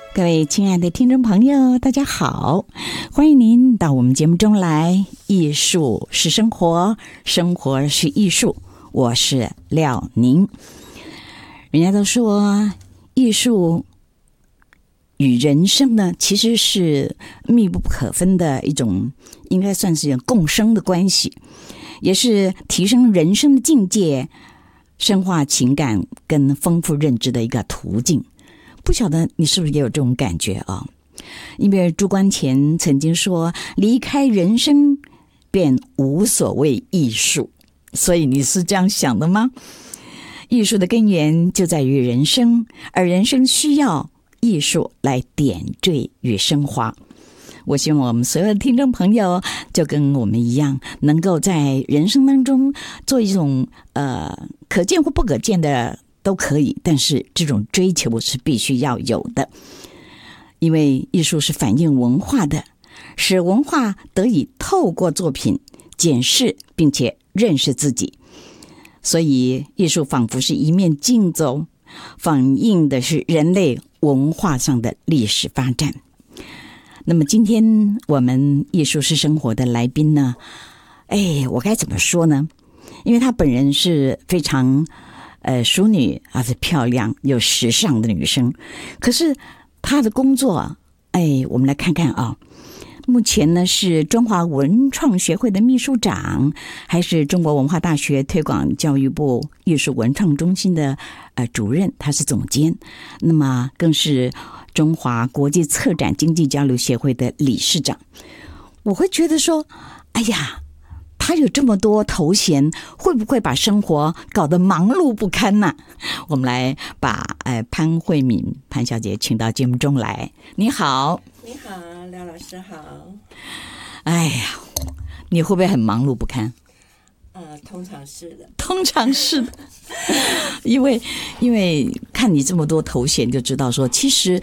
各位亲爱的听众朋友，大家好，欢迎您到我们节目中来。艺术是生活，生活是艺术，我是廖宁。人家都说艺术与人生呢，其实是密不可分的一种，应该算是共生的关系，也是提升人生的境界、深化情感跟丰富认知的一个途径。不晓得你是不是也有这种感觉啊？因为朱光潜曾经说，离开人生便无所谓艺术，所以你是这样想的吗？艺术的根源就在于人生，而人生需要艺术来点缀与升华。我希望我们所有的听众朋友就跟我们一样，能够在人生当中做一种可见或不可见的都可以，但是这种追求是必须要有的，因为艺术是反映文化的，使文化得以透过作品检视并且认识自己。所以艺术仿佛是一面镜子，反映的是人类文化上的历史发展。那么今天我们艺术是生活的来宾呢，我该怎么说呢？因为她本人是非常淑女，而且漂亮又时尚的女生，可是她的工作，我们来看看啊。目前呢是中华文创学会的秘书长，还是中国文化大学推广教育部艺术文创中心的主任，他是总监，那么更是中华国际策展经济交流协会的理事长。我会觉得说，哎呀，他有这么多头衔，会不会把生活搞得忙碌不堪呢？我们来把潘慧敏潘小姐请到节目中来。你好。 你好，廖老师好。 哎呀，你会不会很忙碌不堪？ 通常是的。 通常是的。因为看你这么多头衔就知道说，其实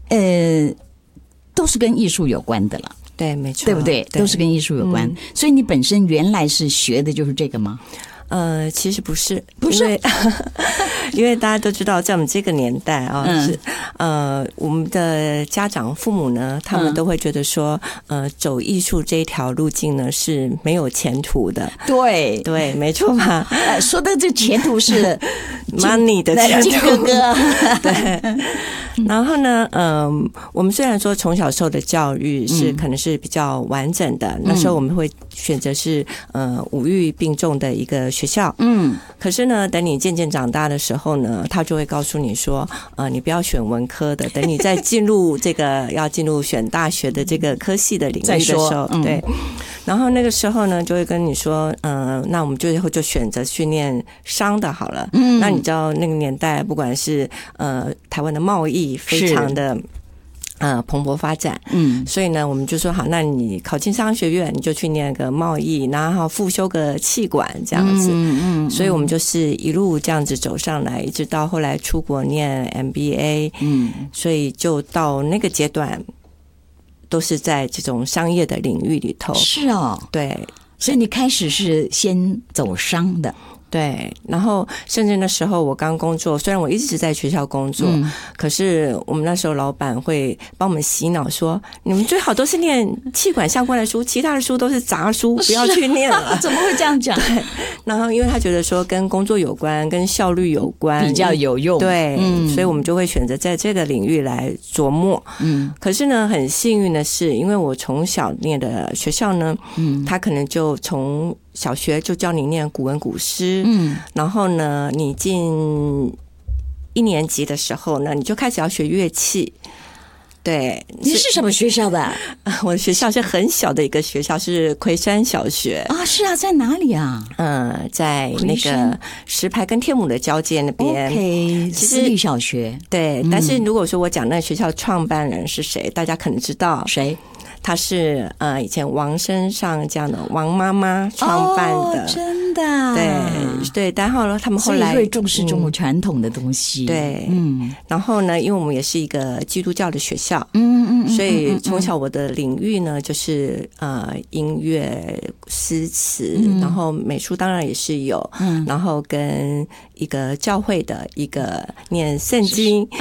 都是跟艺术有关的了。 对，没错， 对不对？都是跟艺术有关。所以你本身原来是学的就是这个吗？ 其实不是，因为大家都知道，在我们这个年代啊，我们的家长父母呢，他们都会觉得说，走艺术这一条路径呢是没有前途的。 对对，没错嘛。 说的这前途是 money 的前途， 金哥哥。 对。然后呢，我们虽然说从小受的教育是可能是比较完整的，那时候我们会选择是五育并重的一个学校，可是呢，等你渐渐长大的时候呢，他就会告诉你说，你不要选文科的，等你再进入这个要进入选大学的这个科系的领域的时候，对。然后那个时候呢，就会跟你说，那我们最后就选择去念商的好了。那你知道那个年代，不管是台湾的贸易非常的蓬勃发展，所以呢，我们就说好，那你考进商学院，你就去念个贸易，然后复修个企管这样子。所以我们就是一路这样子走上来，一直到后来出国念 MBA。所以就到那个阶段，都是在这种商业的领域里头。 是哦， 对， 所以你开始是先走商的。 对，然后甚至那时候我刚工作，虽然我一直在学校工作，可是我们那时候老板会帮我们洗脑说，你们最好都是念企管相关的书，其他的书都是杂书，不要去念了。 怎么会这样讲？ 对，然后因为他觉得说跟工作有关，跟效率有关， 比较有用。 对，所以我们就会选择在这个领域来琢磨。可是呢，很幸运的是，因为我从小念的学校呢，他可能就从小学就教你念古文古诗，然后呢，你进1年级的时候呢，你就开始要学乐器。对， 你是什么学校的？ 我的学校是很小的一个学校，是魁山小学啊。是啊，在哪里啊？ 在那个石牌跟天母的交界那边。 OK， 私立小学。 对，但是如果说我讲那个学校创办人是谁，大家可能知道谁。 他是以前王生上这样的王妈妈创办的。 真的。 对，但后来他们后来会重视中国传统的东西。 对，然后呢，因为我们也是一个基督教的学校，所以从小我的领域呢就是音乐、诗词，然后美术当然也是有，然后跟一个教会的一个念圣经。